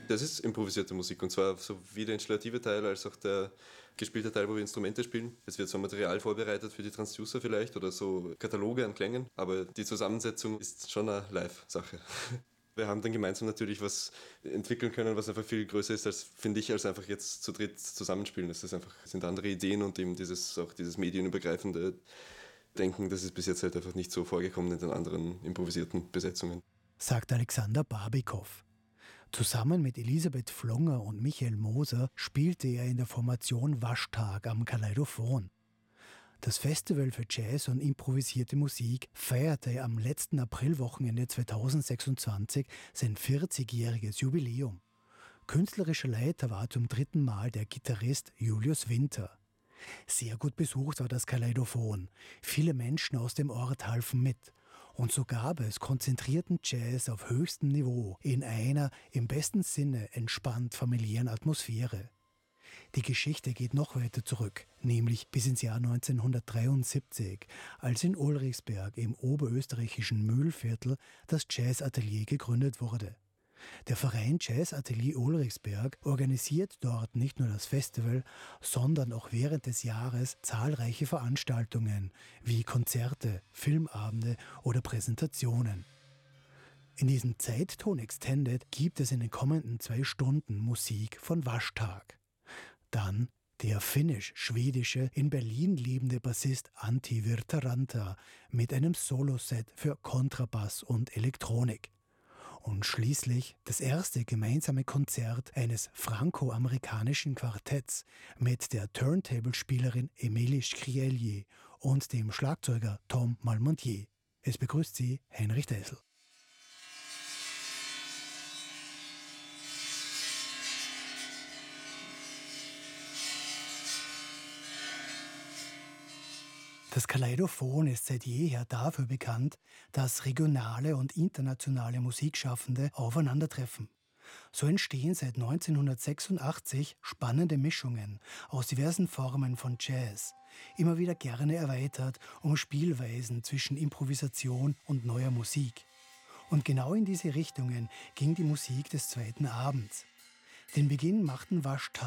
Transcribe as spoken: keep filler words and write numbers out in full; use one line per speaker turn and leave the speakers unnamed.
Das ist improvisierte Musik, und zwar sowie der installative Teil als auch der gespielte Teil, wo wir Instrumente spielen. Es wird so Material vorbereitet für die Transducer vielleicht oder so Kataloge an Klängen, aber die Zusammensetzung ist schon eine Live-Sache. Wir haben dann gemeinsam natürlich was entwickeln können, was einfach viel größer ist, als, finde ich, als einfach jetzt zu dritt zusammenspielen. Es ist einfach, es sind andere Ideen und eben dieses, auch dieses medienübergreifende Denken, das ist bis jetzt halt einfach nicht so vorgekommen in den anderen improvisierten Besetzungen.
Sagt Alexander Barbikow. Zusammen mit Elisabeth Flonger und Michael Moser spielte er in der Formation Waschtag am Kaleidophon. Das Festival für Jazz und improvisierte Musik feierte am letzten Aprilwochenende zweitausendsechsundzwanzig sein vierzigjähriges Jubiläum. Künstlerischer Leiter war zum dritten Mal der Gitarrist Julius Winter. Sehr gut besucht war das Kaleidophon. Viele Menschen aus dem Ort halfen mit. Und so gab es konzentrierten Jazz auf höchstem Niveau in einer im besten Sinne entspannt familiären Atmosphäre. Die Geschichte geht noch weiter zurück, nämlich bis ins Jahr neunzehnhundertdreiundsiebzig, als in Ulrichsberg im oberösterreichischen Mühlviertel das Jazzatelier gegründet wurde. Der Verein Jazzatelier Ulrichsberg organisiert dort nicht nur das Festival, sondern auch während des Jahres zahlreiche Veranstaltungen wie Konzerte, Filmabende oder Präsentationen. In diesem Zeitton Extended gibt es in den kommenden zwei Stunden Musik von Waschtag. Dann der finnisch-schwedische, in Berlin lebende Bassist Antti Virtaranta mit einem Soloset für Kontrabass und Elektronik. Und schließlich das erste gemeinsame Konzert eines franco-amerikanischen Quartetts mit der Turntable-Spielerin Emilie Skrielje und dem Schlagzeuger Tom Malmontier. Es begrüßt Sie Heinrich Dessel. Das Kaleidophon ist seit jeher dafür bekannt, dass regionale und internationale Musikschaffende aufeinandertreffen. So entstehen seit neunzehnhundertsechsundachtzig spannende Mischungen aus diversen Formen von Jazz, immer wieder gerne erweitert um Spielweisen zwischen Improvisation und neuer Musik. Und genau in diese Richtungen ging die Musik des zweiten Abends. Den Beginn machten Waschtag